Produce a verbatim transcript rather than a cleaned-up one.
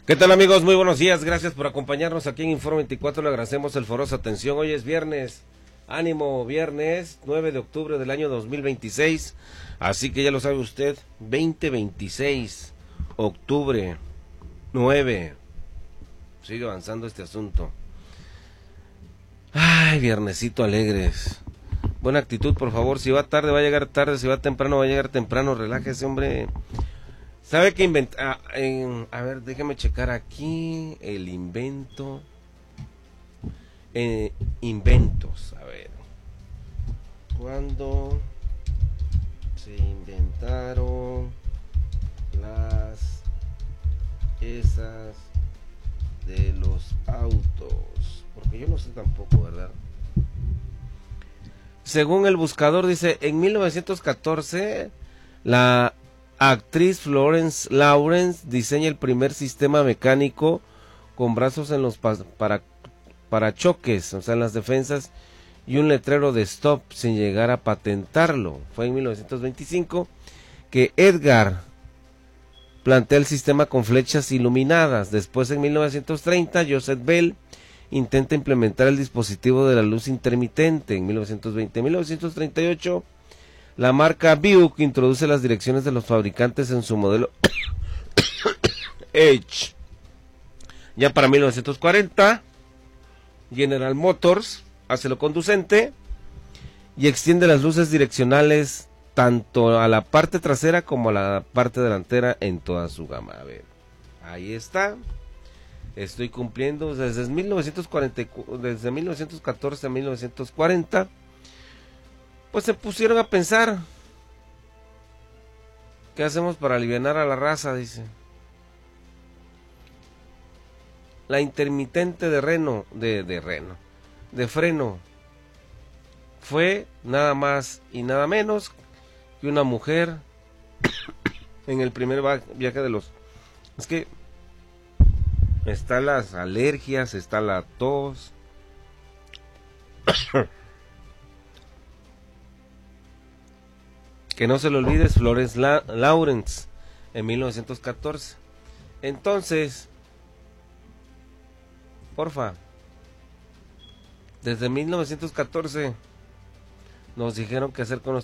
¿Qué tal, amigos? Muy buenos días, gracias por acompañarnos aquí en Informe veinticuatro, le agradecemos el forosa atención. Hoy es viernes, ánimo, viernes nueve de octubre del año dos mil veintiséis, así que ya lo sabe usted, veinte veintiséis, octubre, nueve, sigue avanzando este asunto. Ay, viernesito alegres, buena actitud por favor, si va tarde va a llegar tarde, si va temprano va a llegar temprano, relájese, hombre. ¿Sabe qué inventa? Ah, eh, a ver, déjeme checar aquí el invento. Eh, inventos, a ver. ¿Cuándo se inventaron las esas de los autos? Porque yo no sé tampoco, ¿verdad? Según el buscador dice, en mil novecientos catorce la actriz Florence Lawrence diseña el primer sistema mecánico con brazos en los pa para parachoques, o sea, en las defensas, y un letrero de stop sin llegar a patentarlo. Fue en mil novecientos veinticinco que Edgar plantea el sistema con flechas iluminadas. Después, en mil novecientos treinta, Joseph Bell intenta implementar el dispositivo de la luz intermitente. En mil novecientos veinte, mil novecientos treinta y ocho, la marca Buick introduce las direcciones de los fabricantes en su modelo Edge. Ya para mil novecientos cuarenta, General Motors hace lo conducente y extiende las luces direccionales tanto a la parte trasera como a la parte delantera en toda su gama. A ver, ahí está. Estoy cumpliendo desde mil novecientos cuarenta, desde mil novecientos catorce a mil novecientos cuarenta. Pues se pusieron a pensar, ¿qué hacemos para alivianar a la raza? Dice. La intermitente de reno, de, de reno, de freno, fue nada más y nada menos que una mujer en el primer viaje de los... Es que están las alergias, está la tos... Que no se le olvide, es Florence La Lawrence en mil novecientos catorce. Entonces, porfa, desde mil novecientos catorce nos dijeron qué hacer con los